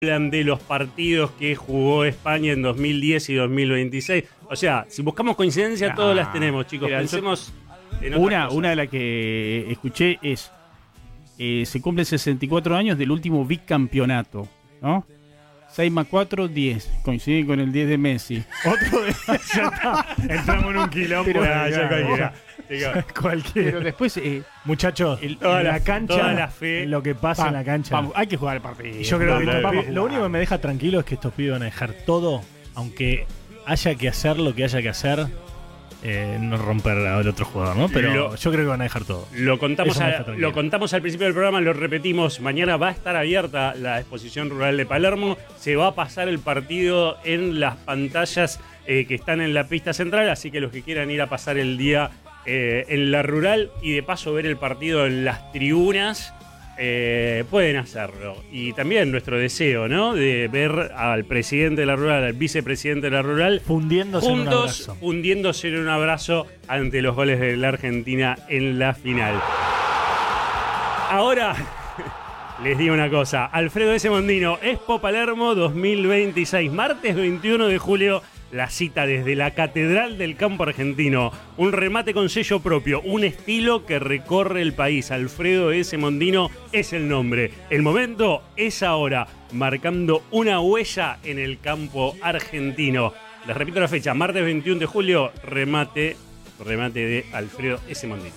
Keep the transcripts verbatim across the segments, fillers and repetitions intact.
hablan de los partidos que jugó España en dos mil diez y dos mil veintiséis. O sea, si buscamos coincidencia, ah, todas las tenemos, chicos. Mira, Pensemos en una, cosas. una de las que escuché es, eh, se cumplen sesenta y cuatro años del último bicampeonato, ¿no? seis más cuatro, diez. Coincide con el diez de Messi. Otro de... ya está. Entramos en un quilombo. Pero, ya, ya, cualquiera. ya. Cualquiera. Pero después... Eh, Muchachos, el, toda la, la cancha, toda la fe. lo que pasa va, en la cancha. Vamos, hay que jugar el partido. Yo creo vamos, que vamos, lo único que me deja tranquilo es que estos pibes van a dejar todo, aunque haya que hacer lo que haya que hacer. Eh, no romper al otro jugador, ¿no? Pero lo, yo creo que van a dejar todo. Lo contamos, a, lo contamos al principio del programa, lo repetimos. Mañana va a estar abierta la exposición rural de Palermo. Se va a pasar el partido en las pantallas eh, que están en la pista central. Así que los que quieran ir a pasar el día eh, en la rural y de paso ver el partido en las tribunas, Eh, pueden hacerlo. Y también nuestro deseo, ¿no? De ver al presidente de la rural, al vicepresidente de la rural fundiéndose juntos, en un abrazo. fundiéndose en un abrazo ante los goles de la Argentina en la final. Ahora les digo una cosa: Alfredo S. Mondino, Expo Palermo dos mil veintiséis, martes veintiuno de julio. La cita desde la Catedral del Campo Argentino. Un remate con sello propio, un estilo que recorre el país. Alfredo S. Mondino es el nombre. El momento es ahora, marcando una huella en el campo argentino. Les repito la fecha, martes veintiuno de julio, remate, remate de Alfredo S. Mondino.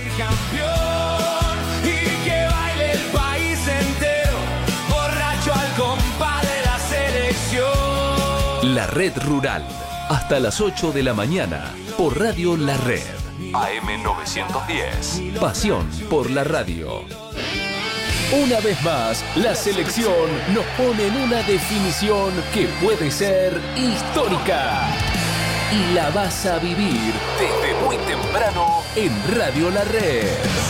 Y que baile el país entero, borracho al compás de la selección. La Red Rural, hasta las ocho de la mañana, por Radio La Red. A M novecientos diez. Pasión por la radio. Una vez más, la selección nos pone en una definición que puede ser histórica. Y la vas a vivir desde muy temprano en Radio La Red.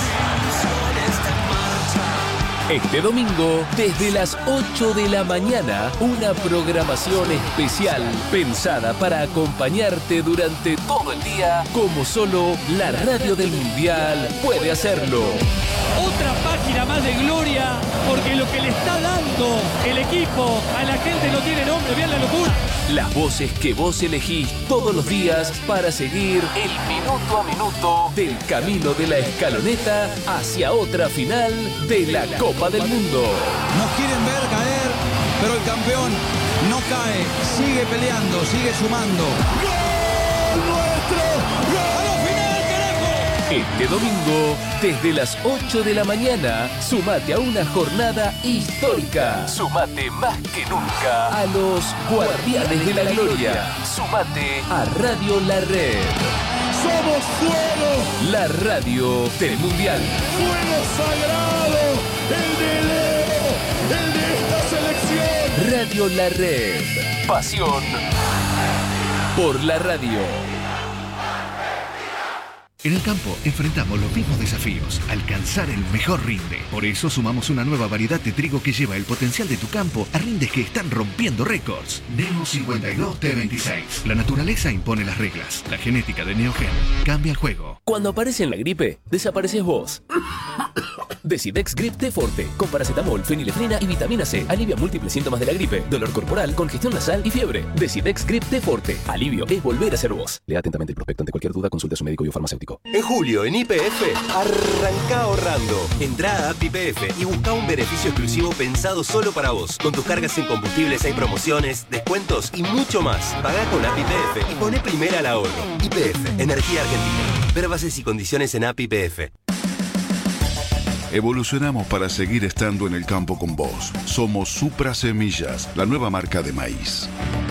Este domingo, desde las ocho de la mañana, una programación especial pensada para acompañarte durante todo el día, como solo la radio del Mundial puede hacerlo. Otra página más de gloria, porque lo que le está dando el equipo a la gente no tiene nombre, vean la locura. Las voces que vos elegís todos los días para seguir el minuto a minuto del camino de la escaloneta hacia otra final de la Copa del Mundo. Nos quieren ver caer, pero el campeón no cae, sigue peleando, sigue sumando. ¡Gol nuestro! ¡Gol! ¡A la final, carajo! Este domingo, desde las ocho de la mañana, sumate a una jornada histórica. Sumate más que nunca a los Guardianes de la Gloria. Sumate a Radio La Red. ¡Somos fuego! La radio del Mundial. ¡Fuego sagrado! ¡El de Leo! ¡El de esta selección! Radio La Red. Pasión por la radio. En el campo enfrentamos los mismos desafíos, alcanzar el mejor rinde. Por eso sumamos una nueva variedad de trigo que lleva el potencial de tu campo a rindes que están rompiendo récords. Neo cincuenta y dos T veintiséis. La naturaleza impone las reglas. La genética de Neogen cambia el juego. Cuando aparece la gripe, desapareces vos. Decidex Grip T Forte, con paracetamol, fenilefrina y vitamina C. Alivia múltiples síntomas de la gripe, dolor corporal, congestión nasal y fiebre. Decidex Grip T Forte. Alivio es volver a ser vos. Lea atentamente el prospecto. Ante cualquier duda, consulte a su médico y o farmacéutico. En julio, en Y P F, arranca ahorrando. Entrá a App Y P F y busca un beneficio exclusivo pensado solo para vos. Con tus cargas en combustibles hay promociones, descuentos y mucho más. Pagá con App Y P F y poné primera al ahorro. Y P F, Energía Argentina. Ver bases y condiciones en App Y P F. Evolucionamos para seguir estando en el campo con vos. Somos Supra Semillas, la nueva marca de maíz.